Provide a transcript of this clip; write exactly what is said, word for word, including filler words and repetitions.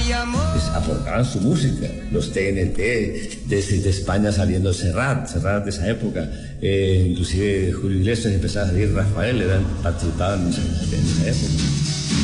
pues, aportaban su música. Los T N T, desde de España saliendo Serrat, Serrat de esa época, eh, inclusive Julio Iglesias, empezaba a salir Rafael, eran, participaban en esa, en esa época.